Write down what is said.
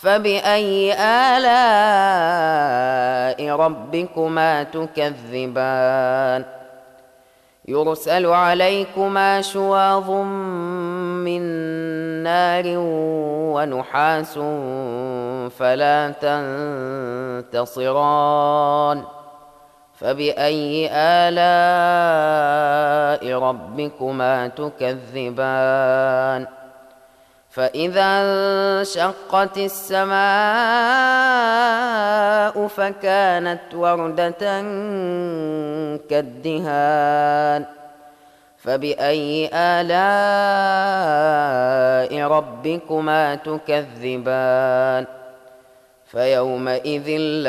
فبأي آلاء ربكما تكذبان يرسل عليكما شواظ من نار ونحاس فلا تنتصران فبأي آلاء ربكما تكذبان فإذا انشقت السماء فكانت وردة كالدهان فبأي آلاء ربكما تكذبان فيومئذ